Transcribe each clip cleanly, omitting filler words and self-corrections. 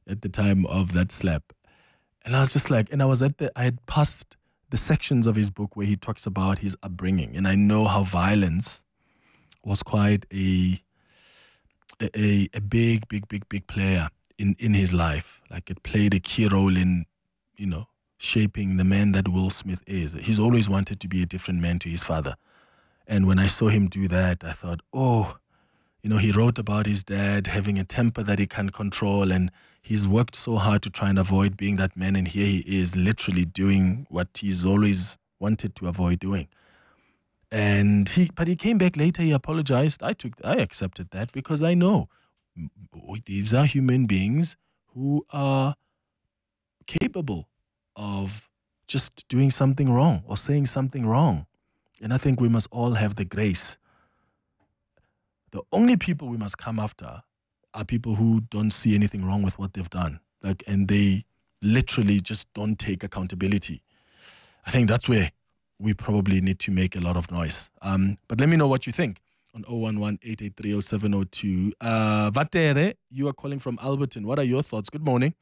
at the time of that slap. And I was just like, and I had passed the sections of his book where he talks about his upbringing. And I know how violence was quite a big player in his life. Like it played a key role in, shaping the man that Will Smith is. He's always wanted to be a different man to his father. And when I saw him do that, I thought, he wrote about his dad having a temper that he can't control, and he's worked so hard to try and avoid being that man, and here he is literally doing what he's always wanted to avoid doing. But he came back later, he apologized. I accepted that because I know these are human beings who are capable of just doing something wrong or saying something wrong. And I think we must all have the grace. The only people we must come after are people who don't see anything wrong with what they've done. And they literally just don't take accountability. I think that's where we probably need to make a lot of noise. But let me know what you think on 011-883-0702. Vatere, you are calling from Alberton. What are your thoughts? Good morning.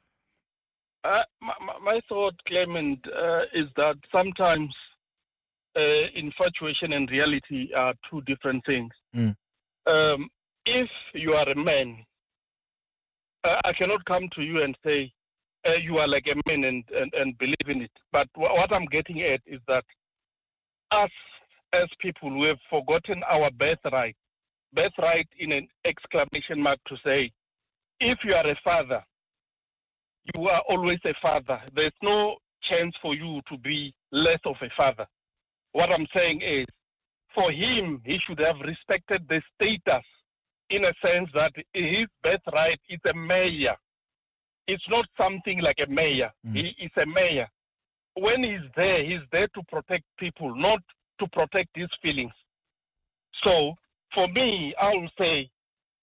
My thought, Clement, is that sometimes infatuation and reality are two different things. If you are a man, I cannot come to you and say you are like a man and believe in it. But what I'm getting at is that us as people, we have forgotten our birthright in an exclamation mark to say, if you are a father, you are always a father. There's no chance for you to be less of a father. What I'm saying is, for him, he should have respected the status in a sense that his birthright is a mayor. It's not something like a mayor. He is a mayor. When he's there to protect people, not to protect his feelings. So, for me, I will say,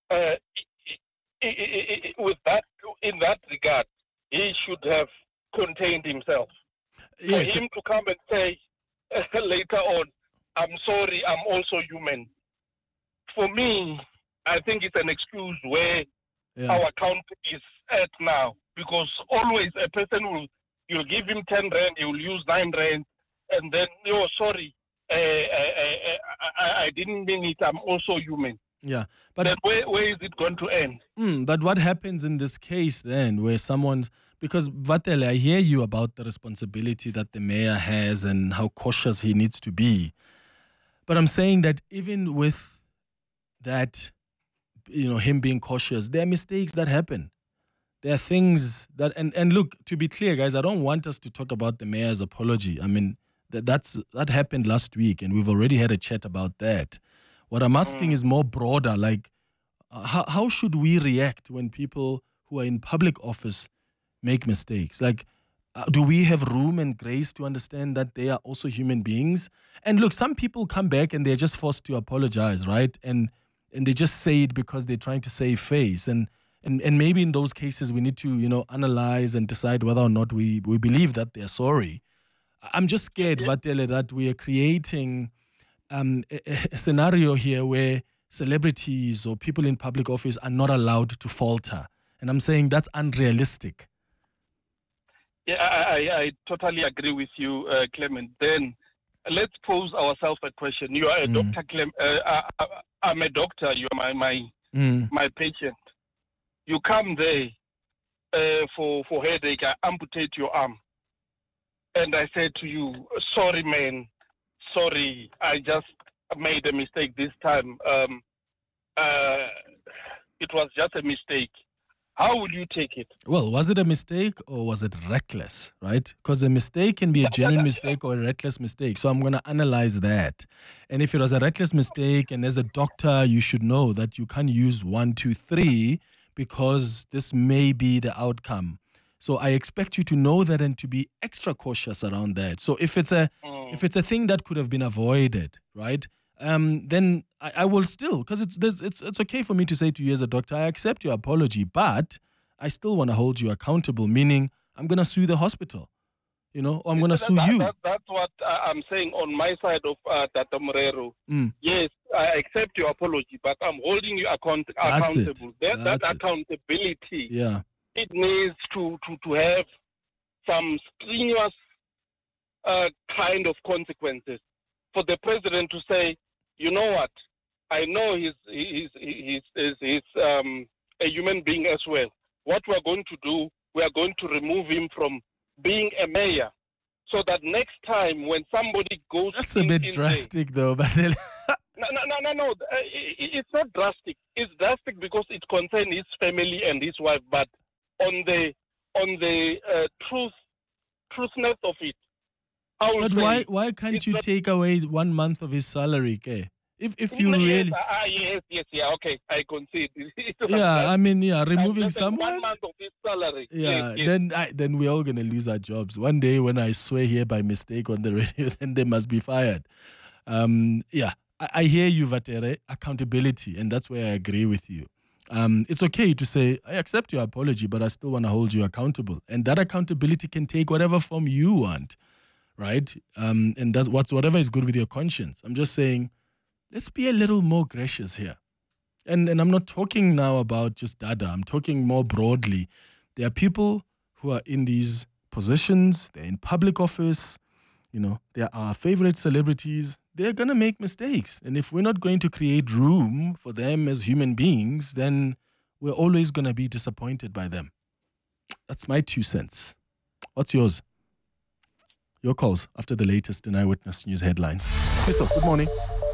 with that, in that regard, he should have contained himself. Yes. For him to come and say later on, I'm sorry, I'm also human. For me, I think it's an excuse where our country is at now. Because always a person you'll give him 10 rand, he will use 9 rand, and then, sorry, I didn't mean it, I'm also human. Yeah, but then where is it going to end? But what happens in this case then, where because Vatele, I hear you about the responsibility that the mayor has and how cautious he needs to be. But I'm saying that even with that, him being cautious, there are mistakes that happen. There are things that, and look, to be clear, guys, I don't want us to talk about the mayor's apology. I mean, that happened last week, and we've already had a chat about that. What I'm asking is more broader, like, how should we react when people who are in public office make mistakes? Like, do we have room and grace to understand that they are also human beings? And look, some people come back and they're just forced to apologize, right? And they just say it because they're trying to save face. And maybe in those cases we need to, analyze and decide whether or not we believe that they're sorry. I'm just scared, Vatele, that we are creating a scenario here where celebrities or people in public office are not allowed to falter. And I'm saying that's unrealistic. Yeah, I totally agree with you, Clement. Then let's pose ourselves a question. You are a doctor, I'm a doctor. You are my patient. You come there for headache, I amputate your arm. And I say to you, sorry, man. Sorry, I just made a mistake this time. It was just a mistake. How would you take it? Well, was it a mistake or was it reckless, right? Because a mistake can be a genuine mistake or a reckless mistake. So I'm going to analyze that. And if it was a reckless mistake, and as a doctor, you should know that you can't use 1, 2, 3 because this may be the outcome. So I expect you to know that and to be extra cautious around that. So if it's a thing that could have been avoided, right? Then I will still, because it's okay for me to say to you as a doctor, I accept your apology, but I still want to hold you accountable, meaning I'm going to sue the hospital, or I'm going to sue you. That's what I'm saying on my side of Tata Morero. Yes, I accept your apology, but I'm holding you accountable. That accountability it needs to have some strenuous kind of consequences for the president to say, you know what, I know he's a human being as well. What we are going to do, we are going to remove him from being a mayor, so that next time when somebody goes, that's a bit drastic, though. But no. It's not drastic. It's drastic because it concerns his family and his wife. But on the truthness of it, but why can't you take away 1 month of his salary, Ke? If you really... Yes, okay, I concede. Removing someone... 1 month of his salary. Yeah, yes. Then we're all going to lose our jobs. One day when I swear here by mistake on the radio, then they must be fired. I hear you, Vatere, accountability, and that's where I agree with you. It's okay to say, I accept your apology, but I still want to hold you accountable. And that accountability can take whatever form you want, right? And that's whatever is good with your conscience. I'm just saying, let's be a little more gracious here. And I'm not talking now about just Dada. I'm talking more broadly. There are people who are in these positions. They're in public office. They're our favorite celebrities. They're going to make mistakes. And if we're not going to create room for them as human beings, then we're always going to be disappointed by them. That's my 2 cents. What's yours? Your calls after the latest in Eyewitness News headlines. Crystal, good morning.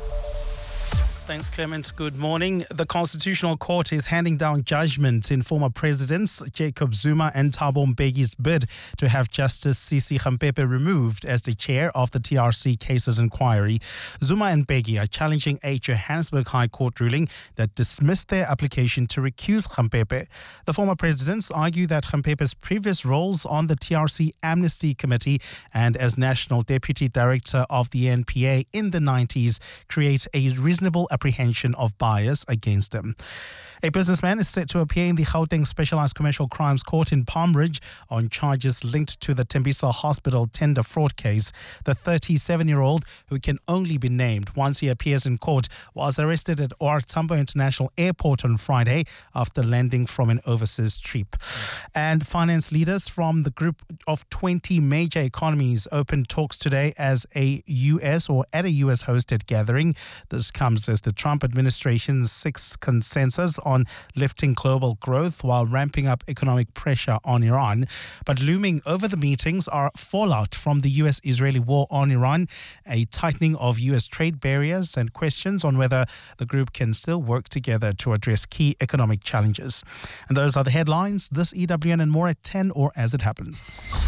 Thanks, Clement. Good morning. The Constitutional Court is handing down judgment in former presidents Jacob Zuma and Thabo Mbeki's bid to have Justice Sisi Khampepe removed as the chair of the TRC Cases Inquiry. Zuma and Mbeki are challenging a Johannesburg High Court ruling that dismissed their application to recuse Khampepe. The former presidents argue that Khampepe's previous roles on the TRC Amnesty Committee and as National Deputy Director of the NPA in the 90s create a reasonable apprehension of bias against him. A businessman is set to appear in the Gauteng Specialized Commercial Crimes Court in Palm Ridge on charges linked to the Tembisa Hospital tender fraud case. The 37-year-old, who can only be named once he appears in court, was arrested at OR Tambo International Airport on Friday after landing from an overseas trip. And finance leaders from the group of 20 major economies opened talks today at a US-hosted gathering. This comes as the Trump administration seeks consensus on lifting global growth while ramping up economic pressure on Iran. But looming over the meetings are fallout from the US-Israeli war on Iran, a tightening of US trade barriers, and questions on whether the group can still work together to address key economic challenges. And those are the headlines. This EWN and more at 10 or as it happens.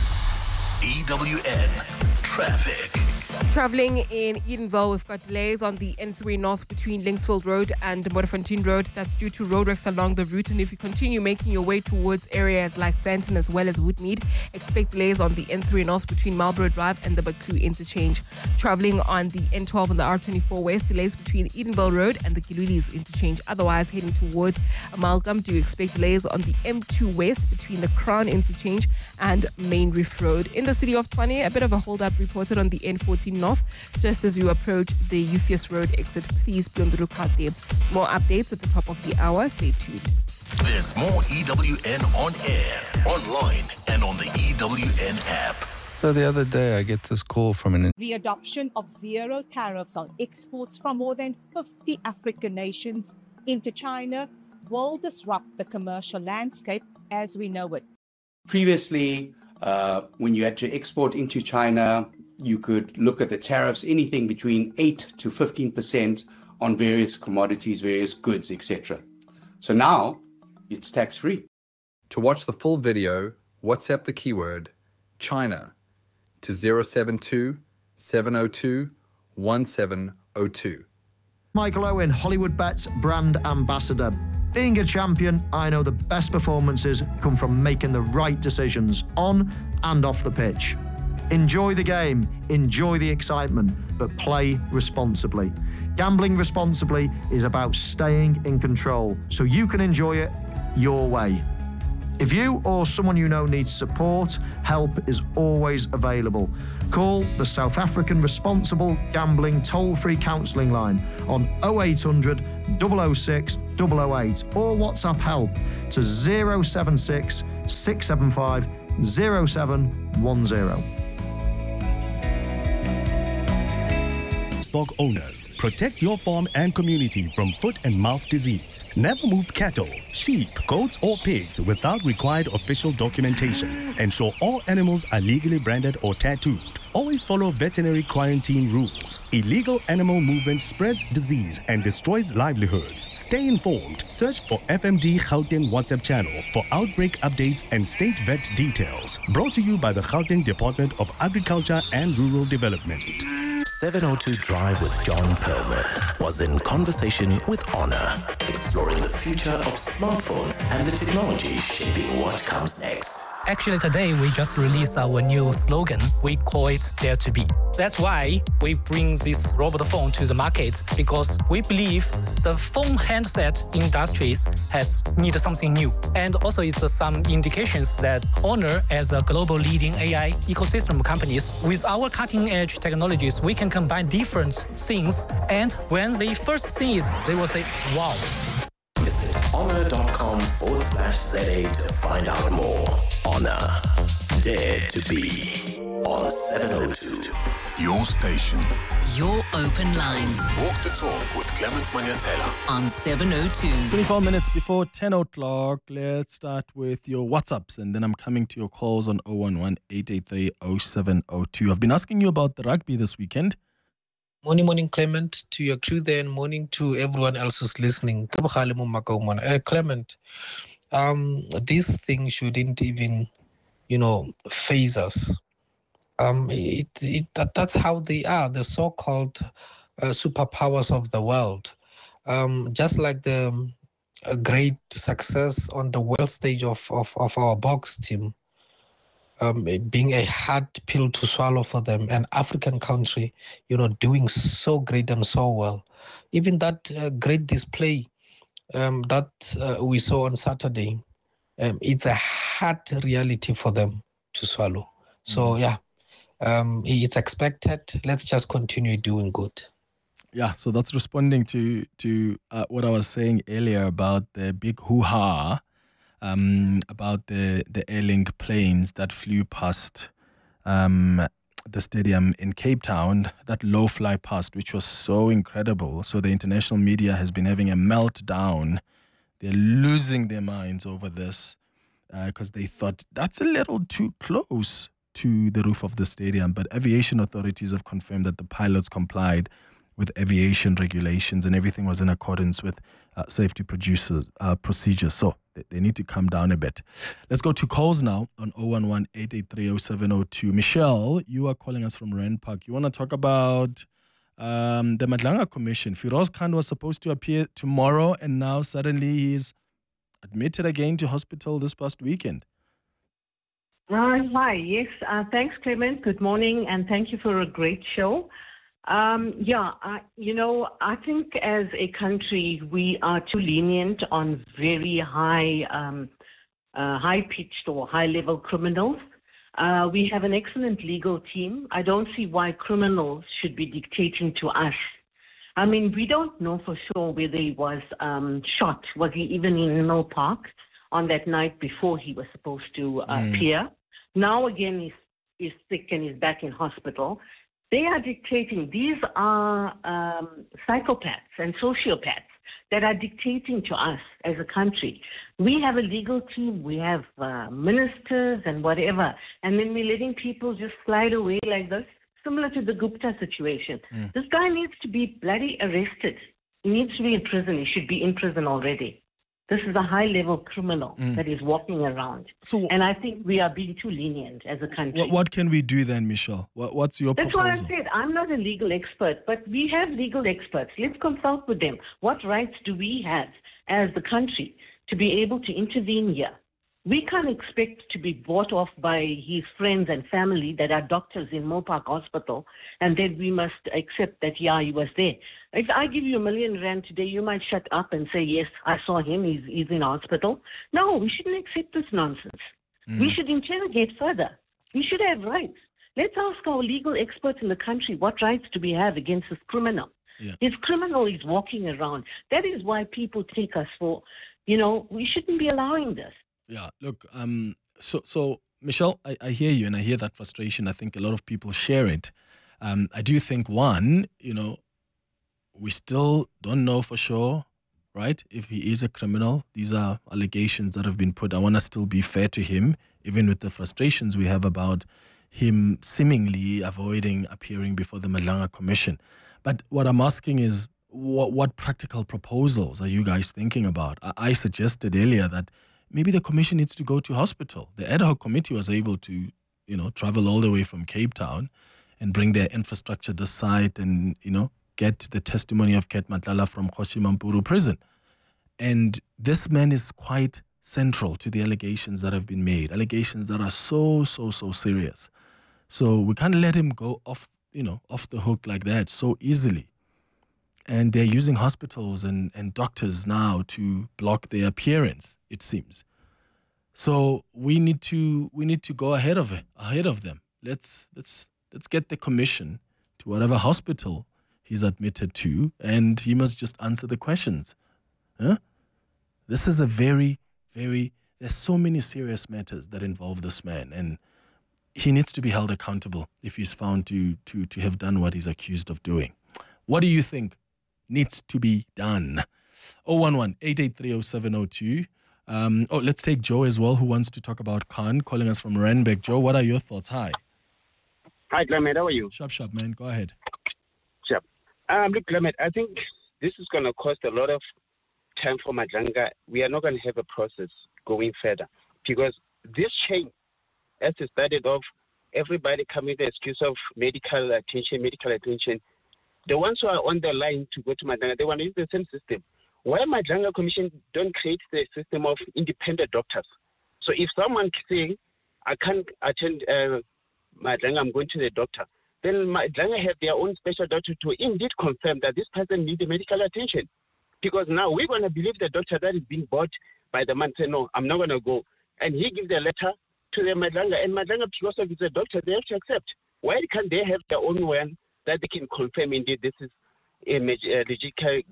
EWN Traffic. Travelling in Edenville, we've got delays on the N3 North between Linksfield Road and Modderfontein Road. That's due to roadworks along the route. And if you continue making your way towards areas like Sandton as well as Woodmead, expect delays on the N3 North between Marlborough Drive and the Baku interchange. Travelling on the N12 and the R24 West, delays between Edenville Road and the Gilulis interchange. Otherwise, heading towards Amalgam, do expect delays on the M2 West between the Crown interchange and Main Reef Road. In the city of Tshwane, a bit of a hold-up reported on the N14 North, just as you approach the Euphus Road exit. Please be on the lookout there. More updates at the top of the hour. Stay tuned. There's more EWN on air, online, and on the EWN app. So the other day I get this call from The adoption of zero tariffs on exports from more than 50 African nations into China will disrupt the commercial landscape as we know it. Previously, when you had to export into China, you could look at the tariffs, anything between 8 to 15% on various commodities, various goods, etc. So now it's tax-free. To watch the full video, WhatsApp the keyword China to 072 702 1702. Michael Owen, Hollywood Bets brand ambassador. Being a champion, I know the best performances come from making the right decisions on and off the pitch. Enjoy the game, enjoy the excitement, but play responsibly. Gambling responsibly is about staying in control so you can enjoy it your way. If you or someone you know needs support, help is always available. Call the South African Responsible Gambling toll-free counselling line on 0800 006 008 or WhatsApp help to 076 675 0710. Stock owners, protect your farm and community from foot and mouth disease. Never move cattle, sheep, goats, or pigs without required official documentation. Ensure all animals are legally branded or tattooed. Always follow veterinary quarantine rules. Illegal animal movement spreads disease and destroys livelihoods. Stay informed. Search for FMD Gauteng WhatsApp channel for outbreak updates and state vet details. Brought to you by the Gauteng Department of Agriculture and Rural Development. 702 Drive with John Perlman was in conversation with Honor, exploring the future of smartphones and the technology shaping what comes next. Actually, today we just released our new slogan. We call it Dare to Be. That's why we bring this robot phone to the market, because we believe the phone handset industries has needed something new. And also it's some indications that Honor, as a global leading AI ecosystem companies, with our cutting edge technologies, we can combine different things. And when they first see it, they will say, wow. Visit honor.com/ZA to find out more. Honor, Dare to Be on 702. Your station. Your open line. Walk the talk with Clement Manyatela on 702. 24 minutes before 10 o'clock. Let's start with your WhatsApps, and then I'm coming to your calls on 011-883-0702. I've been asking you about the rugby this weekend. Morning, Clement, to your crew there, and morning to everyone else who's listening. Clement, this thing shouldn't even, phase us. That's how they are, the so-called superpowers of the world. Just like the great success on the world stage of our box team, being a hard pill to swallow for them, an African country, doing so great and so well. Even that great display that we saw on Saturday, it's a hard reality for them to swallow. So, it's expected. Let's just continue doing good. Yeah, so that's responding to what I was saying earlier about the big hoo-ha about the Airlink planes that flew past the stadium in Cape Town, that low fly past, which was so incredible. So the international media has been having a meltdown. They're losing their minds over this because they thought that's a little too close to the roof of the stadium. But aviation authorities have confirmed that the pilots complied with aviation regulations and everything was in accordance with safety procedures. So they need to come down a bit. Let's go to calls now on 011-883-0702. Michelle, you are calling us from Rand Park. You want to talk about the Madlanga Commission. Firoz Khan was supposed to appear tomorrow, and now suddenly he's admitted again to hospital this past weekend. Hi, yes. Thanks, Clement. Good morning, and thank you for a great show. I think as a country, we are too lenient on very high-pitched or high-level criminals. We have an excellent legal team. I don't see why criminals should be dictating to us. I mean, we don't know for sure whether he was shot. Was he even in Mill Park on that night before he was supposed to appear? Now again, he's sick and he's back in hospital. They are dictating. These are psychopaths and sociopaths that are dictating to us as a country. We have a legal team. We have ministers and whatever. And then we're letting people just slide away like this, similar to the Gupta situation. This guy needs to be bloody arrested. He needs to be in prison. He should be in prison already. This is a high-level criminal that is walking around. And I think we are being too lenient as a country. What can we do then, Michelle? What's your proposal? That's what I said. I'm not a legal expert, but we have legal experts. Let's consult with them. What rights do we have as the country to be able to intervene here? We can't expect to be bought off by his friends and family that are doctors in Mopark Hospital, and then we must accept that, he was there. If I give you R1 million today, you might shut up and say, yes, I saw him, he's in hospital. No, we shouldn't accept this nonsense. We should interrogate further. We should have rights. Let's ask our legal experts in the country, what rights do we have against this criminal? This criminal is walking around. That is why people take us for, we shouldn't be allowing this. Yeah, look, so Michelle, I hear you and I hear that frustration. I think a lot of people share it. I do think, one, we still don't know for sure, right, if he is a criminal. These are allegations that have been put. I want to still be fair to him, even with the frustrations we have about him seemingly avoiding appearing before the Madlanga Commission. But what I'm asking is, what practical proposals are you guys thinking about? I suggested earlier that maybe the commission needs to go to hospital. The ad hoc committee was able to, travel all the way from Cape Town and bring their infrastructure to the site and, get the testimony of Ket Matlala from Kgoshi Mampuru prison. And this man is quite central to the allegations that have been made, allegations that are so serious. So we can't let him go off the hook like that so easily. And they're using hospitals and doctors now to block their appearance, it seems. So we need to go ahead of them. Let's get the commission to whatever hospital he's admitted to, and he must just answer the questions. This is a very, very, there's so many serious matters that involve this man, and he needs to be held accountable if he's found to have done what he's accused of doing. What do you think needs to be done? 011-883-0702. Let's take Joe as well, who wants to talk about Khan, calling us from Randburg. Joe, what are your thoughts? Hi. Hi, Clement. How are you? Sharp, man. Go ahead. Sharp. Look, Clement, I think this is going to cost a lot of time for Madlanga. We are not going to have a process going further because this chain, as it started off, everybody coming with the excuse of medical attention. The ones who are on the line to go to Madlanga, they want to use the same system. Why Madlanga Commission don't create the system of independent doctors? So if someone saying, I can't attend Madlanga, I'm going to the doctor, then Madlanga have their own special doctor to indeed confirm that this person needs medical attention. Because now we're going to believe the doctor that is being bought by the man, say, no, I'm not going to go. And he gives a letter to the Madlanga, and Madlanga, because of it's a doctor, they have to accept. Why can't they have their own one that they can confirm indeed this is a legit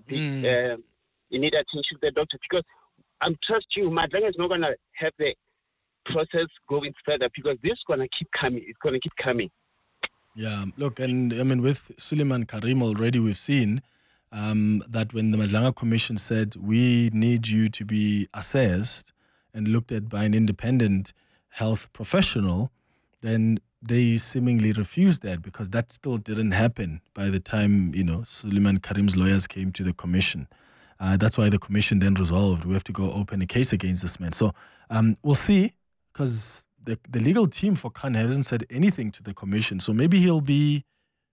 you need attention to the doctor? Because I'm trust you, Madlanga is not going to have the process going further because this is going to keep coming. It's going to keep coming. Yeah, look, and I mean, with Suleiman Karim already, we've seen that when the Madlanga Commission said, we need you to be assessed and looked at by an independent health professional, then they seemingly refused that because that still didn't happen by the time, Suleiman Karim's lawyers came to the commission. That's why the commission then resolved, we have to go open a case against this man. So we'll see, because the legal team for Khan hasn't said anything to the commission. So maybe he'll be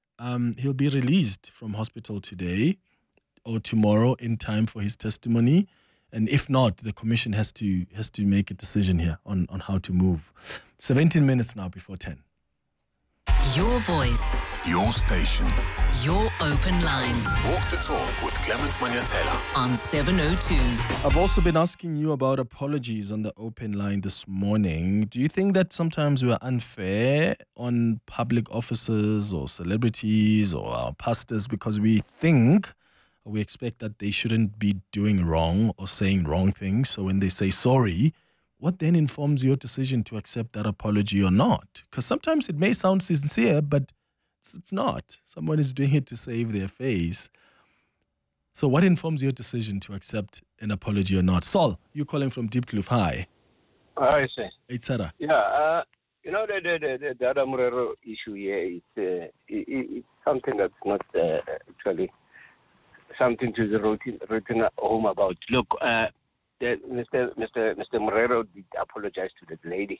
released from hospital today or tomorrow in time for his testimony. And if not, the commission has to make a decision here on how to move. 17 minutes now before 10. Your voice. Your station. Your open line. Walk the talk with Clement Manyatela on 702. I've also been asking you about apologies on the open line this morning. Do you think that sometimes we are unfair on public officers or celebrities or our pastors because we expect that they shouldn't be doing wrong or saying wrong things? So when they say sorry, what then informs your decision to accept that apology or not? Because sometimes it may sound sincere, but it's not. Someone is doing it to save their face. So what informs your decision to accept an apology or not? Saul, you're calling from Diepkloof. Hi. Hi, sir. It's Sarah. Yeah, the Adamurero issue here it's something that's not actually something to be written home about. Look, Mr. Morero did apologize to the lady,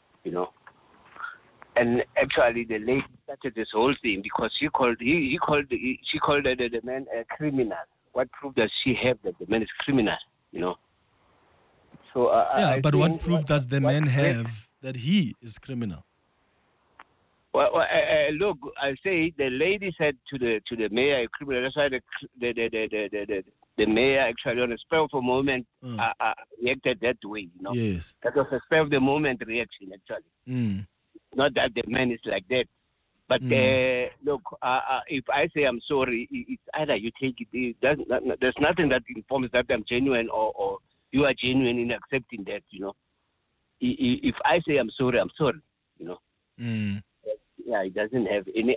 and actually the lady started this whole thing because she called the man a criminal. What proof does she have that the man is criminal? So but what proof does the man have that he is criminal? Well, look, I say the lady said to the mayor a criminal. That's why the mayor actually on a spur of a moment reacted that way. Yes, that was a spur of the moment reaction actually. Not that the man is like that, but look, if I say I'm sorry, it's either you take it. There's nothing that informs that I'm genuine or you are genuine in accepting that. if I say I'm sorry, you know. Yeah, it doesn't have any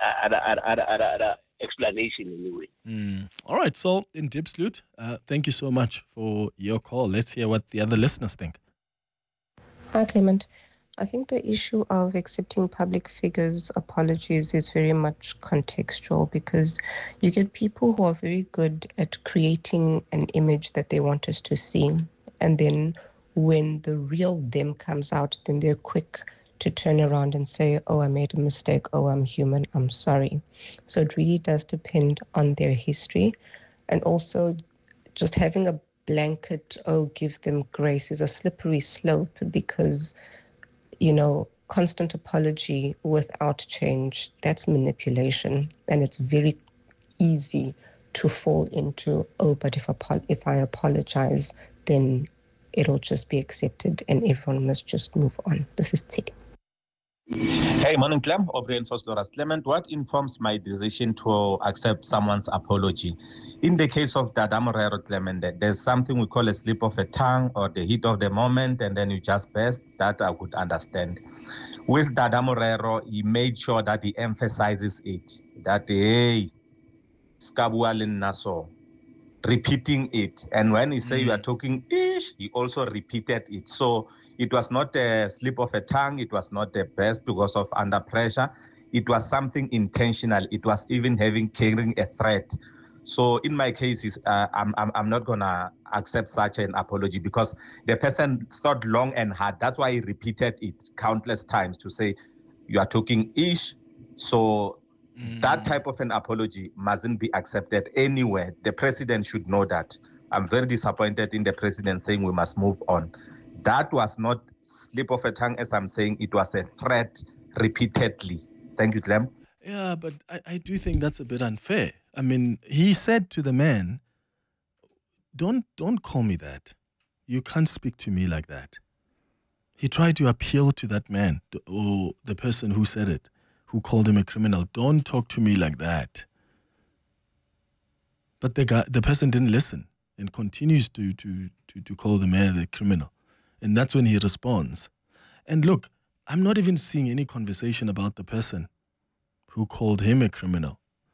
other explanation anyway. All right, so in Diepsloot, thank you so much for your call. Let's hear what the other listeners think. Hi, Clement. I think the issue of accepting public figures' apologies is very much contextual, because you get people who are very good at creating an image that they want us to see. And then when the real them comes out, then they're quick to turn around and say, oh, I made a mistake. Oh, I'm human. I'm sorry. So it really does depend on their history. And also just having a blanket, oh, give them grace, is a slippery slope, because constant apology without change, that's manipulation. And it's very easy to fall into, oh, but if I apologize, then it'll just be accepted and everyone must just move on. This is Ted. Hey, morning, Clem. O'Brien for Loras. Clement, what informs my decision to accept someone's apology? In the case of Dada Morero, Clement, there's something we call a slip of a tongue or the heat of the moment, and then you just burst. That I could understand. With Dada Morero, he made sure that he emphasizes it, that, hey, Skabualin Naso, repeating it. And when he say you are talking ish, he also repeated it. So it was not a slip of a tongue. It was not a burst because of under pressure. It was something intentional. It was even carrying a threat. So in my case, I'm not gonna accept such an apology, because the person thought long and hard. That's why he repeated it countless times to say you are talking ish. So that type of an apology mustn't be accepted anywhere. The president should know that. I'm very disappointed in the president saying we must move on. That was not slip of a tongue, as I'm saying. It was a threat repeatedly. Thank you, Clem. Yeah, but I do think that's a bit unfair. I mean, he said to the man, don't call me that. You can't speak to me like that. He tried to appeal to that man, or the person who said it, who called him a criminal. Don't talk to me like that. But the person didn't listen and continues to call the man a criminal. And that's when he responds. And look, I'm not even seeing any conversation about the person who called him a criminal.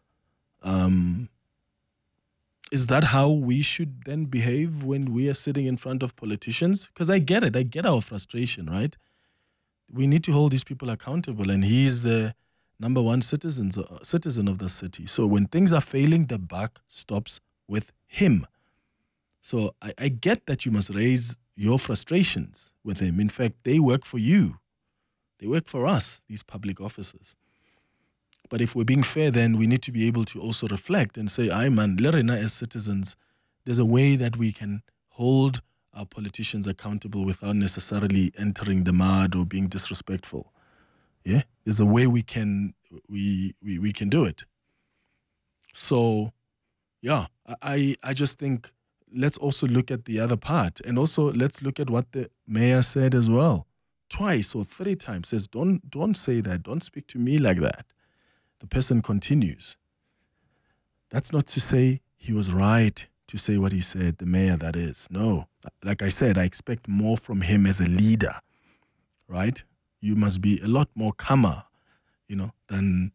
Is that how we should then behave when we are sitting in front of politicians? Because I get it. I get our frustration, right? We need to hold these people accountable, and he is the number one citizen of the city. So when things are failing, the buck stops with him. So I get that you must raise your frustrations with him. In fact, they work for you. They work for us, these public officers. But if we're being fair, then we need to be able to also reflect and say, man, Lerena, as citizens, there's a way that we can hold our politicians accountable without necessarily entering the mud or being disrespectful. Yeah, there's a way we can do it. So, yeah, I just think let's also look at the other part, and also let's look at what the mayor said as well. Twice or three times says, don't say that, don't speak to me like that. The person continues. That's not to say he was right to say what he said, the mayor, that is. No. Like I said, I expect more from him as a leader, right? You must be a lot more calmer, than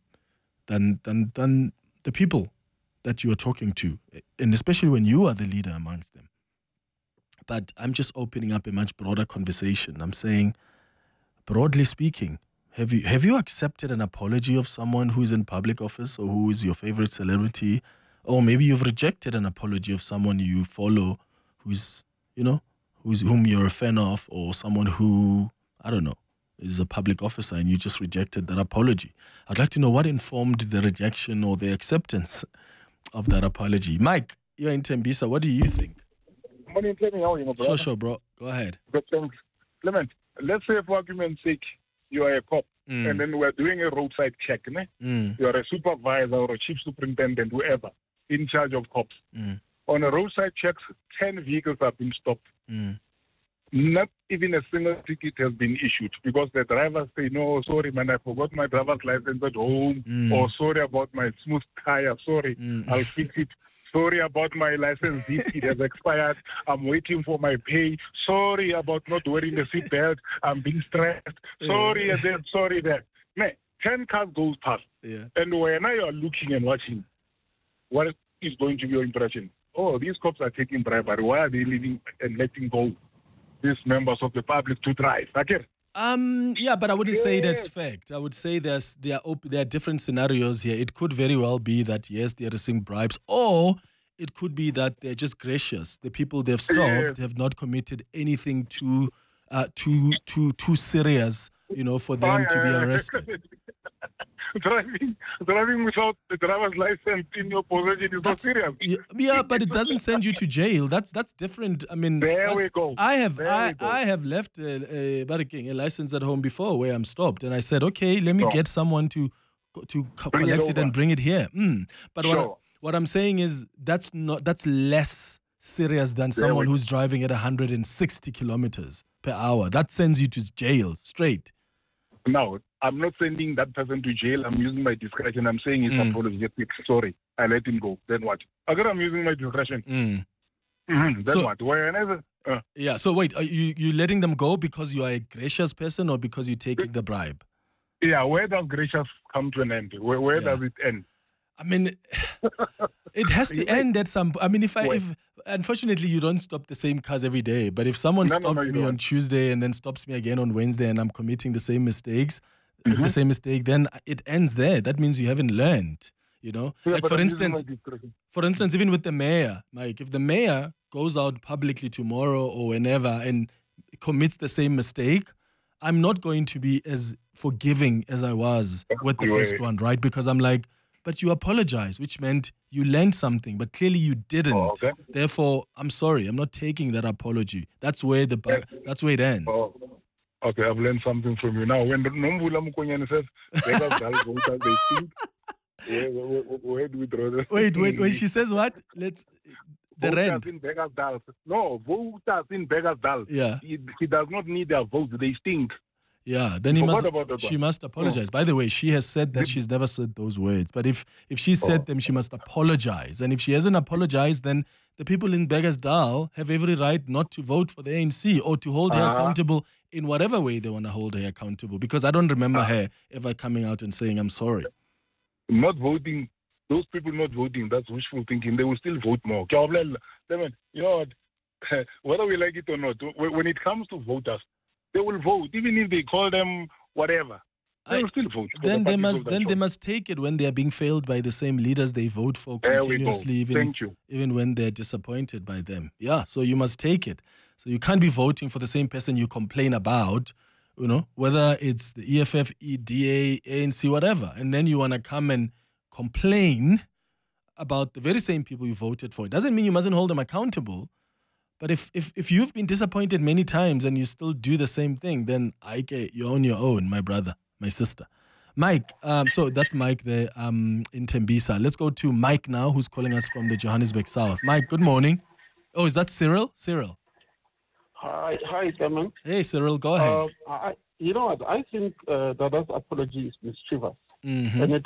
the people that you are talking to, and especially when you are the leader amongst them. But I'm just opening up a much broader conversation. I'm saying, broadly speaking, have you accepted an apology of someone who's in public office or who is your favorite celebrity? Or maybe you've rejected an apology of someone you follow whom you're a fan of, or someone who, I don't know, is a public officer, and you just rejected that apology. I'd like to know what informed the rejection or the acceptance of that apology. Mike, you're in Tembisa. What do you think? Morning, Clement. How are you, my brother? Sure, bro. Go ahead. Good, thanks. Clement, let's say for argument's sake, you are a cop, and then we're doing a roadside check. You are a supervisor or a chief superintendent, whoever, in charge of cops. On a roadside check, 10 vehicles have been stopped. Not even a single ticket has been issued, because the drivers say, no, sorry, man, I forgot my driver's license at home, or sorry about my smooth tire, sorry, I'll fix it. Sorry about my license. It has expired. I'm waiting for my pay. Sorry about not wearing the seatbelt. I'm being stressed. Sorry that. Sorry that. Man, 10 cars goes past. Yeah. And when I are looking and watching, what is going to be your impression? Oh, these cops are taking bribery. Why are they leaving and letting go these members of the public to drive? Okay. Yeah, but I wouldn't say that's fact. I would say there are different scenarios here. It could very well be that, yes, they're receiving bribes, or it could be that they're just gracious. The people they've stopped have not committed anything too serious, for them to be arrested. Driving without the driver's license in your possession is not serious. Yeah, but it doesn't send you to jail. That's different. I mean, there we go. I have left a license at home before where I'm stopped, and I said, okay, let me get someone to collect it and bring it here. But what I'm saying is that's less serious than someone who's driving at 160 kilometers per hour. That sends you to jail straight. No, I'm not sending that person to jail. I'm using my discretion. I'm saying it's apologetic. Sorry, I let him go. Then what? Again, I'm using my discretion. Then what? Whenever. Yeah. So wait, are you letting them go because you are a gracious person or because you're taking the bribe? Yeah. Where does gracious come to an end? Where does it end? I mean, it has to end at some. I mean, if unfortunately you don't stop the same cars every day, but if someone stopped me on Tuesday and then stops me again on Wednesday and I'm committing the same mistakes, then it ends there. That means you haven't learned. Like for instance, even with the mayor, Mike, if the mayor goes out publicly tomorrow or whenever and commits the same mistake, I'm not going to be as forgiving as I was with the first one, right? Because I'm like, but you apologize, which meant you learned something, but clearly you didn't. Oh, okay. Therefore, I'm sorry. I'm not taking that apology. That's where it ends. Oh, okay, I've learned something from you. Now, when Nombula Mukonyane says, they think, where do we draw this? Wait, she says what? The rent. In Beggersdal. No, voters in Beggersdal. Yeah. He does not need their vote. They stink. Yeah, then she must apologize. By the way, she has said that she's never said those words. But if she said them, she must apologize. And if she hasn't apologized, then the people in Beggersdal have every right not to vote for the ANC or to hold her accountable in whatever way they want to hold her accountable. Because I don't remember her ever coming out and saying, I'm sorry. Not voting, those people not voting, that's wishful thinking. They will still vote more. You know what? Whether we like it or not, when it comes to voters, they will vote, even if they call them whatever. They will still vote. Then they must take it when they are being failed by the same leaders they vote for continuously, even when they're disappointed by them. Yeah, so you must take it. So you can't be voting for the same person you complain about, whether it's the EFF, EDA, ANC, whatever. And then you want to come and complain about the very same people you voted for. It doesn't mean you mustn't hold them accountable. But if you've been disappointed many times and you still do the same thing, then you're on your own, my brother, my sister. Mike, so that's Mike there in Tembisa. Let's go to Mike now, who's calling us from the Johannesburg South. Mike, good morning. Oh, is that Cyril? Cyril. Hi, Simon. Hey, Cyril, go ahead. You know what? I think Dada's apology is mischievous. Mm-hmm. And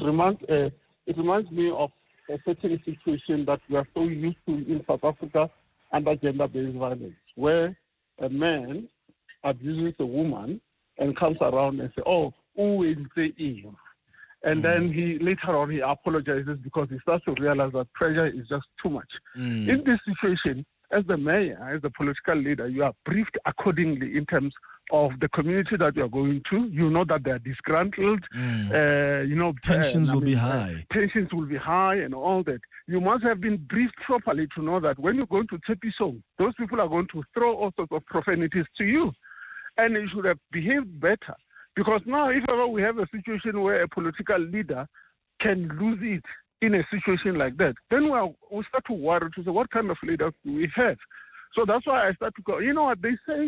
it reminds me of a certain situation that we are so used to in South Africa under gender-based violence, where a man abuses a woman and comes around and says, oh, who will say you? And then later on he apologizes because he starts to realize that pressure is just too much. In this situation, as the mayor, as the political leader, you are briefed accordingly in terms of the community that you are going to. You know that they are disgruntled. Tensions will be high. Tensions will be high and all that. You must have been briefed properly to know that when you're going to Tepisong, those people are going to throw all sorts of profanities to you. And you should have behaved better. Because now, if ever we have a situation where a political leader can lose it in a situation like that, then we start to worry to say, what kind of leaders do we have? So that's why I start to go, you know what, they say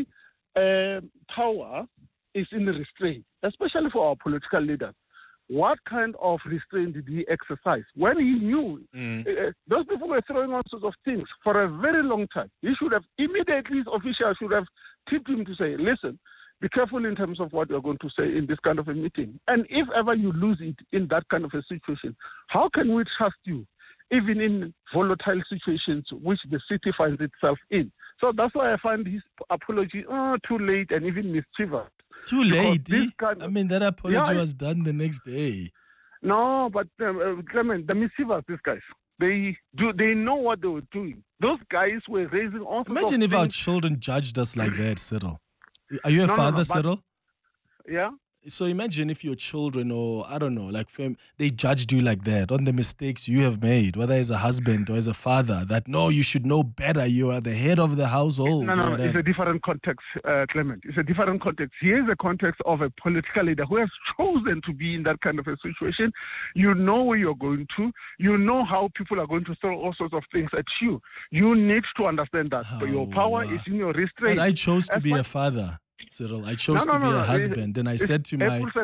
power is in restraint, especially for our political leaders. What kind of restraint did he exercise? When he knew those people were throwing all sorts of things for a very long time, he should have immediately, his officials should have tipped him to say, listen, be careful in terms of what you're going to say in this kind of a meeting. And if ever you lose it in that kind of a situation, how can we trust you even in volatile situations which the city finds itself in. So that's why I find his apology too late and even mischievous. Too late? That apology was done the next day. No, but Clement, the mischievous, these guys, they know what they were doing. Those guys were raising all sorts Imagine of if our things. children judged us like that, Cyril. Are you a father, Cyril? Yeah. So imagine if your children, or I don't know, like they judged you like that on the mistakes you have made, whether as a husband or as a father, that no, you should know better. You are the head of the household. No, it's a different context, Clement. It's a different context. Here's a context of a political leader who has chosen to be in that kind of a situation. You know where you're going to. You know how people are going to throw all sorts of things at you. You need to understand that. But your power is in your restraint. But I chose to be a father, Cyril. I chose to be a husband, and I said to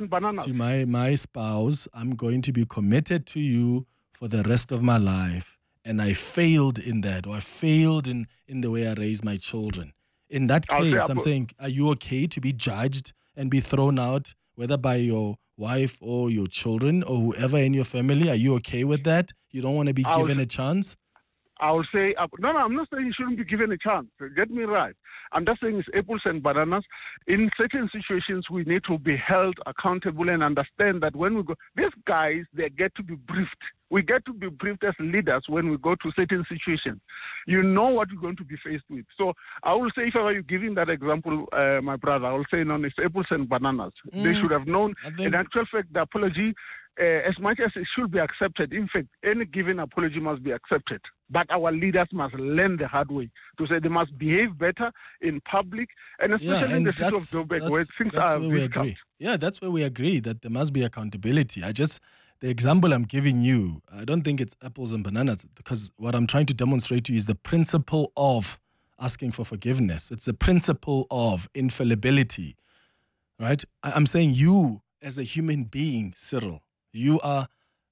my spouse, I'm going to be committed to you for the rest of my life, and I failed in that, or I failed in the way I raised my children. In that case, I'm saying, are you okay to be judged and be thrown out, whether by your wife or your children or whoever in your family? Are you okay with that? You don't want to be given a chance? I will say, no, I'm not saying you shouldn't be given a chance. Get me right. I'm just saying it's apples and bananas. In certain situations, we need to be held accountable and understand that when we go, these guys, they get to be briefed. We get to be briefed as leaders when we go to certain situations. You know what you're going to be faced with. So I will say, if I were you giving that example, my brother, I will say, no, it's apples and bananas. They should have known. In actual fact, the apology, as much as it should be accepted, in fact, any given apology must be accepted. But our leaders must learn the hard way to say they must behave better in public, and especially in the city of Joburg, where things are visible. Yeah, that's where we agree that there must be accountability. The example I'm giving you, I don't think it's apples and bananas, because what I'm trying to demonstrate to you is the principle of asking for forgiveness. It's the principle of infallibility, right? I'm saying you, as a human being, Cyril, you are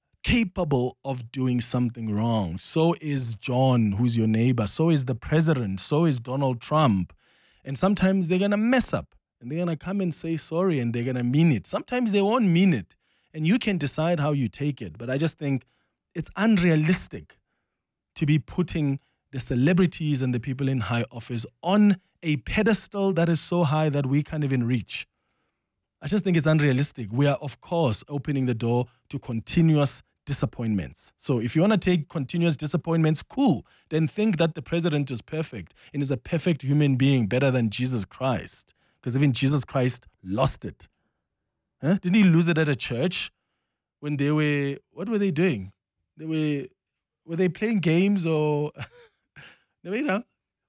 capable of doing something wrong. So is John, who's your neighbor. So is the president. So is Donald Trump. And sometimes they're going to mess up. And they're going to come and say sorry, and they're going to mean it. Sometimes they won't mean it. And you can decide how you take it. But I just think it's unrealistic to be putting the celebrities and the people in high office on a pedestal that is so high that we can't even reach. I just think it's unrealistic. We are, of course, opening the door to continuous disappointments. So if you want to take continuous disappointments, cool. Then think that the president is perfect and is a perfect human being, better than Jesus Christ. Because even Jesus Christ lost it. Huh? Didn't he lose it at a church when they were, what were they doing? Were they playing games or, Yeah?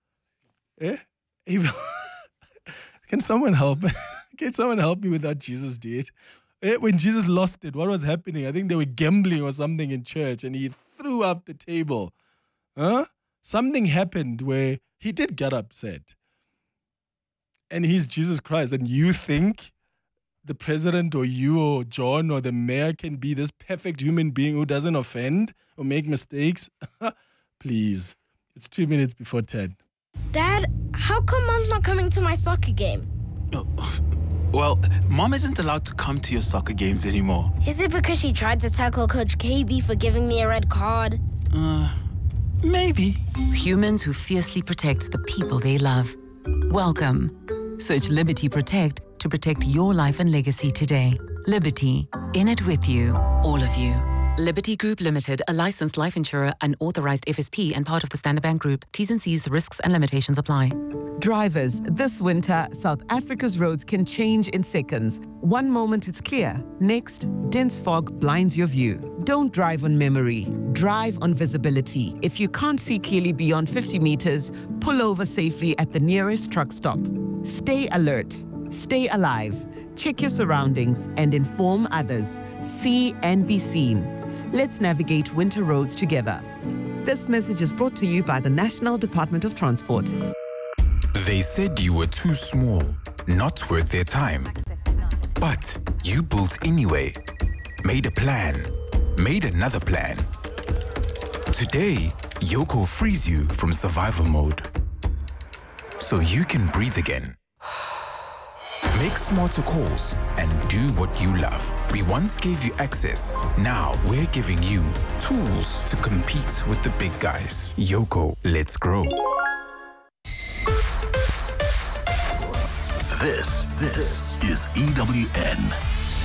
Can someone help? Can someone help me with what Jesus did? When Jesus lost it, what was happening? I think they were gambling or something in church, and he threw up the table. Huh? Something happened where he did get upset. And he's Jesus Christ. And you think the president or you or John or the mayor can be this perfect human being who doesn't offend or make mistakes? Please. It's 2 minutes before 10. Dad, how come Mom's not coming to my soccer game? Well, Mom isn't allowed to come to your soccer games anymore. Is it because she tried to tackle Coach KB for giving me a red card? Maybe. Humans who fiercely protect the people they love. Welcome. Search Liberty Protect to protect your life and legacy today. Liberty, in it with you, all of you. Liberty Group Limited, a licensed life insurer and authorized FSP and part of the Standard Bank Group. T's and C's, risks and limitations apply. Drivers, this winter, South Africa's roads can change in seconds. One moment it's clear, next, dense fog blinds your view. Don't drive on memory, drive on visibility. If you can't see clearly beyond 50 meters, pull over safely at the nearest truck stop. Stay alert, stay alive, check your surroundings and inform others. See and be seen. Let's navigate winter roads together. This message is brought to you by the National Department of Transport. They said you were too small, not worth their time. But you built anyway. Made a plan. Made another plan. Today, Yoco frees you from survival mode. So you can breathe again. Make smarter calls and do what you love. We once gave you access. Now we're giving you tools to compete with the big guys. Yoko, let's grow. This is EWN.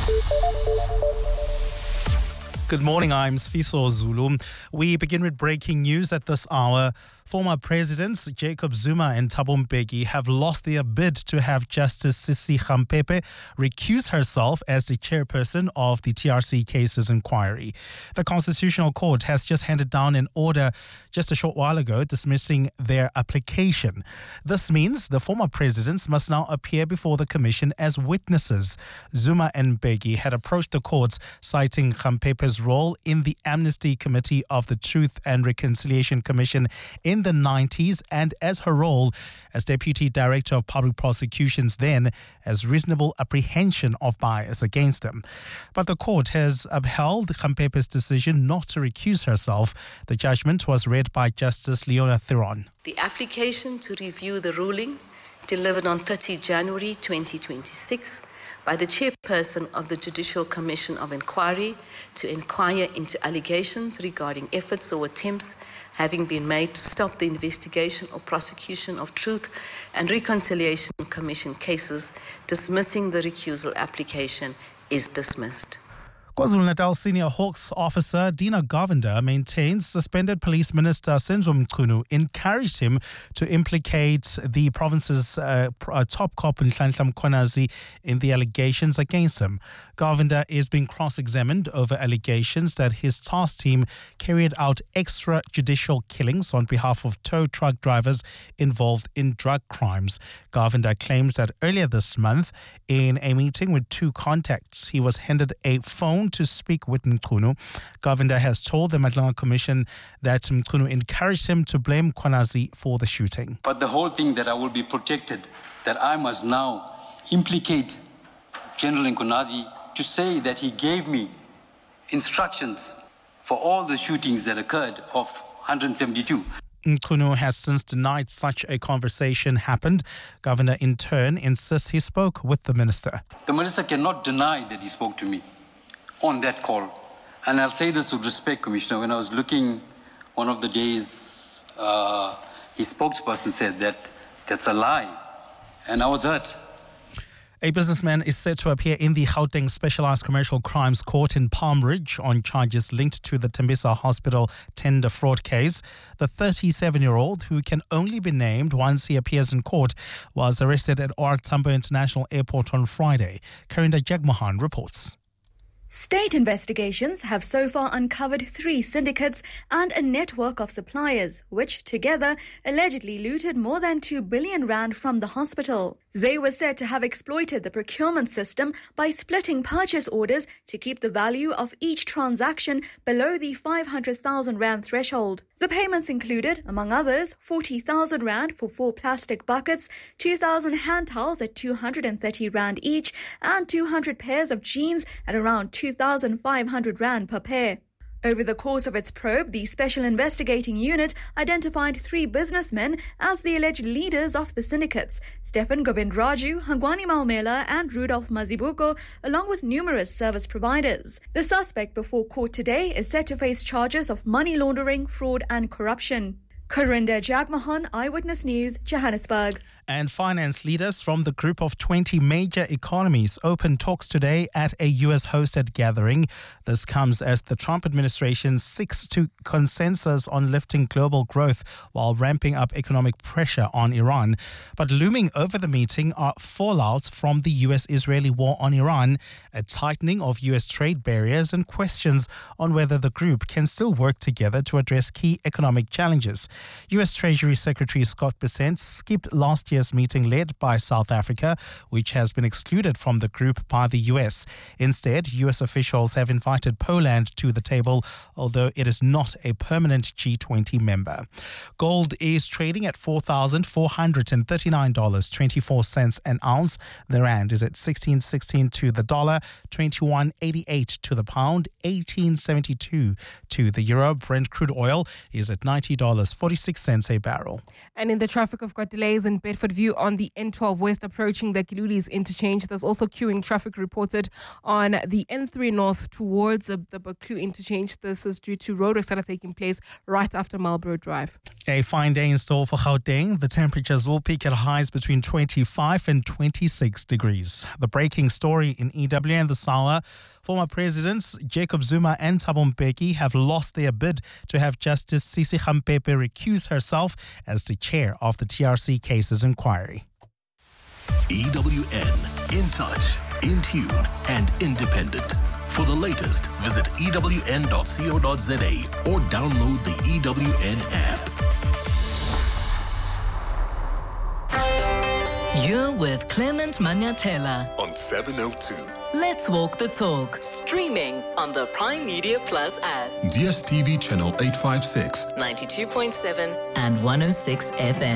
Good morning, I'm Sfiso Zulu. We begin with breaking news at this hour. Former Presidents Jacob Zuma and Thabo Mbeki have lost their bid to have Justice Sisi Khampepe recuse herself as the chairperson of the TRC Cases Inquiry. The Constitutional Court has just handed down an order just a short while ago dismissing their application. This means the former presidents must now appear before the commission as witnesses. Zuma and Mbeki had approached the courts citing Khampepe's role in the Amnesty Committee of the Truth and Reconciliation Commission in the 90s and as her role as Deputy Director of Public Prosecutions then as reasonable apprehension of bias against them. But the court has upheld Khampepe's decision not to recuse herself. The judgment was read by Justice Leona Theron. The application to review the ruling delivered on 30 January 2026 by the chairperson of the Judicial Commission of Inquiry to inquire into allegations regarding efforts or attempts having been made to stop the investigation or prosecution of Truth and Reconciliation Commission cases, dismissing the recusal application is dismissed. KwaZulu-Natal Senior Hawks officer Dina Govinda maintains suspended Police Minister Senzo Mchunu encouraged him to implicate the province's top cop Nhlanhla Mkhwanazi in the allegations against him. Govinda is being cross-examined over allegations that his task team carried out extrajudicial killings on behalf of tow truck drivers involved in drug crimes. Govinda claims that earlier this month, in a meeting with two contacts, he was handed a phone to speak with Mchunu. Govinda has told the Madlanga Commission that Mchunu encouraged him to blame Mkhwanazi for the shooting. But the whole thing that I will be protected, that I must now implicate General Mkhwanazi to say that he gave me instructions for all the shootings that occurred of 172. Mchunu has since denied such a conversation happened. Governor in turn insists he spoke with the minister. The minister cannot deny that he spoke to me on that call. And I'll say this with respect, Commissioner. When I was looking one of the days, his spokesperson said that that's a lie. And I was hurt. A businessman is set to appear in the Gauteng Specialized Commercial Crimes Court in Palm Ridge on charges linked to the Tembisa Hospital tender fraud case. The 37-year-old, who can only be named once he appears in court, was arrested at OR Tambo International Airport on Friday. Karinda Jagmohan reports. State investigations have so far uncovered 3 syndicates and a network of suppliers, which together allegedly looted more than 2 billion rand from the hospital. They were said to have exploited the procurement system by splitting purchase orders to keep the value of each transaction below the 500,000 rand threshold. The payments included, among others, 40,000 rand for 4 plastic buckets, 2,000 hand towels at 230 rand each, and 200 pairs of jeans at around 2,500 rand per pair. Over the course of its probe, the Special Investigating Unit identified 3 businessmen as the alleged leaders of the syndicates: Stephan Govindraju, Hangwani Maumela and Rudolph Mazibuko, along with numerous service providers. The suspect before court today is set to face charges of money laundering, fraud and corruption. Karinda Jagmohan, Eyewitness News, Johannesburg. And finance leaders from the group of 20 major economies opened talks today at a U.S.-hosted gathering. This comes as the Trump administration seeks to consensus on lifting global growth while ramping up economic pressure on Iran. But looming over the meeting are fallouts from the U.S.-Israeli war on Iran, a tightening of U.S. trade barriers, and questions on whether the group can still work together to address key economic challenges. U.S. Treasury Secretary Scott Bessent skipped last year's meeting led by South Africa, which has been excluded from the group by the U.S. Instead, U.S. officials have invited Poland to the table, although it is not a permanent G20 member. Gold is trading at $4,439.24 an ounce. The rand is at 16.16 to the dollar, 21.88 to the pound, 18.72 to the euro. Brent crude oil is at $90.46 a barrel. And in the traffic, we've got delays in Bedford traffic view on the N12 West approaching the Kilulis interchange. There's also queuing traffic reported on the N3 North towards the Buccleuch interchange. This is due to roadworks that are taking place right after Marlborough Drive. A fine day in store for Gauteng. The temperatures will peak at highs between 25 and 26 degrees. The breaking story in EWN this hour. Former presidents Jacob Zuma and Thabo Mbeki have lost their bid to have Justice Sisi Khampepe recuse herself as the chair of the TRC cases inquiry. EWN, in touch, in tune, and independent. For the latest, visit ewn.co.za or download the EWN app. You're with Clement Manyatela On 702. Let's Walk the Talk, streaming on the Prime Media Plus app. DSTV channel 856. 92.7 and 106 FM.